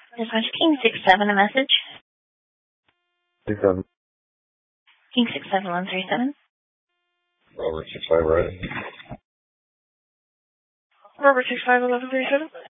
Dispatch King 67, a message. 67. King 67137. Robert 65, right? Robert 651137.